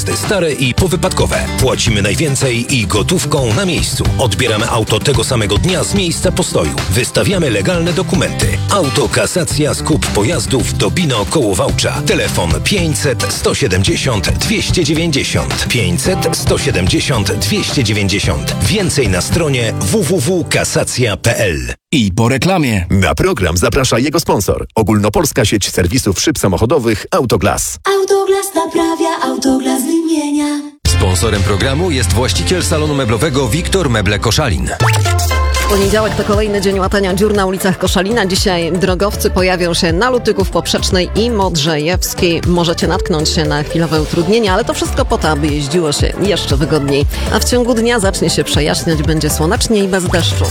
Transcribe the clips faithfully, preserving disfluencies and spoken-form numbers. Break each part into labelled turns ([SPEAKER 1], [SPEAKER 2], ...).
[SPEAKER 1] Stare i powypadkowe. Płacimy najwięcej i gotówką na miejscu. Odbieramy auto tego samego dnia z miejsca postoju. Wystawiamy legalne dokumenty. Autokasacja, skup pojazdów do Bino koło Wałcza. Telefon pięćset, sto siedemdziesiąt, dwieście dziewięćdziesiąt. pięćset, sto siedemdziesiąt, dwieście dziewięćdziesiąt. Więcej na stronie w w w kropka kasacja kropka p l.
[SPEAKER 2] I po reklamie.
[SPEAKER 3] Na program zaprasza jego sponsor. Ogólnopolska sieć serwisów szyb samochodowych Autoglas.
[SPEAKER 4] Autoglas naprawia, Autoglas wymienia.
[SPEAKER 1] Sponsorem programu jest właściciel salonu meblowego Wiktor Meble Koszalin.
[SPEAKER 5] Poniedziałek to kolejny dzień łatania dziur na ulicach Koszalina. Dzisiaj drogowcy pojawią się na Lutyków Poprzecznej i Modrzejewskiej. Możecie natknąć się na chwilowe utrudnienia, ale to wszystko po to, aby jeździło się jeszcze wygodniej. A w ciągu dnia zacznie się przejaśniać, będzie słonecznie i bez deszczu.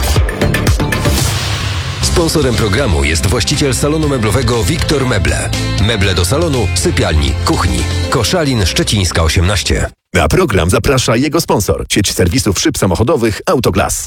[SPEAKER 1] Sponsorem programu jest właściciel salonu meblowego Wiktor Meble. Meble do salonu, sypialni, kuchni. Koszalin, Szczecińska osiemnaście.
[SPEAKER 3] Na program zaprasza jego sponsor. Sieć serwisów szyb samochodowych Autoglas.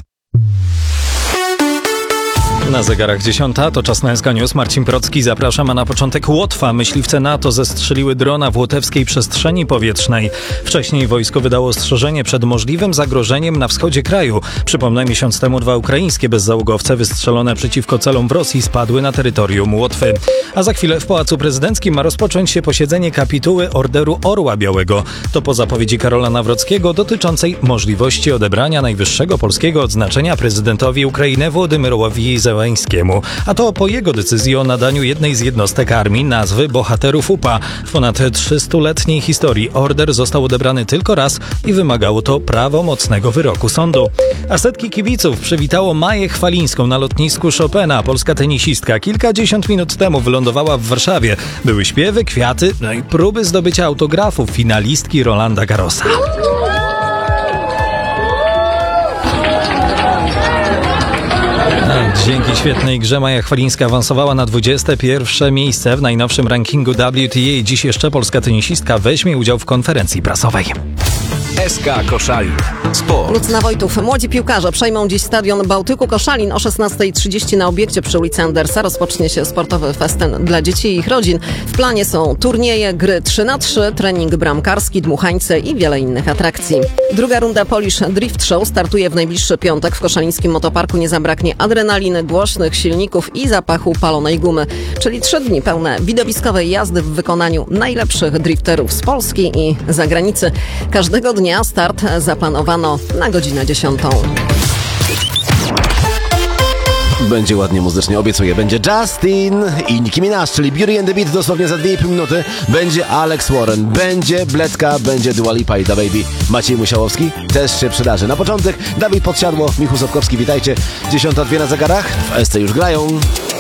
[SPEAKER 6] Na zegarach dziesiąta, to czas na S K News. Marcin Procki, zapraszam, a na początek Łotwa. Myśliwce NATO zestrzeliły drona w łotewskiej przestrzeni powietrznej. Wcześniej wojsko wydało ostrzeżenie przed możliwym zagrożeniem na wschodzie kraju. Przypomnę, miesiąc temu dwa ukraińskie bezzałogowce wystrzelone przeciwko celom w Rosji spadły na terytorium Łotwy. A za chwilę w Pałacu Prezydenckim ma rozpocząć się posiedzenie kapituły Orderu Orła Białego. To po zapowiedzi Karola Nawrockiego dotyczącej możliwości odebrania najwyższego polskiego odznaczenia prezydentowi Ukrainy Wołodymyrowi Zełenskiemu. A to po jego decyzji o nadaniu jednej z jednostek armii nazwy Bohaterów U P A. W ponad trzystuletniej historii order został odebrany tylko raz i wymagało to prawomocnego wyroku sądu. A setki kibiców przywitało Maję Chwalińską na lotnisku Chopina. Polska tenisistka kilkadziesiąt minut temu wylądowała w Warszawie. Były śpiewy, kwiaty, no i próby zdobycia autografu finalistki Rolanda Garrosa. Dzięki świetnej grze Maja Chwalińska awansowała na dwudzieste pierwsze miejsce w najnowszym rankingu W T A. Dziś jeszcze polska tenisistka weźmie udział w konferencji prasowej.
[SPEAKER 1] S K Koszalin. Sport.
[SPEAKER 5] Lucyna Wojtów. Młodzi piłkarze przejmą dziś stadion Bałtyku Koszalin. O szesnasta trzydzieści na obiekcie przy ulicy Andersa rozpocznie się sportowy festyn dla dzieci i ich rodzin. W planie są turnieje, gry trzy na trzy, trening bramkarski, dmuchańce i wiele innych atrakcji. Druga runda Polish Drift Show startuje w najbliższy piątek. W koszalińskim motoparku nie zabraknie adrenaliny, głośnych silników i zapachu palonej gumy. Czyli trzy dni pełne widowiskowej jazdy w wykonaniu najlepszych drifterów z Polski i zagranicy. Każdego dnia start zaplanowano na godzinę dziesiątą.
[SPEAKER 7] Będzie ładnie muzycznie, obiecuję. Będzie Justin i Nicki Minaj, czyli Beauty and the Beat dosłownie za dwie i pół minuty. Będzie Alex Warren, będzie Bledka, będzie Dua Lipa i DaBaby. Maciej Musiałowski też się przydarzy. Na początek Dawid Podsiadło, Michał Sapkowski, witajcie. dziesiąta dwie na zegarach, w S C już grają.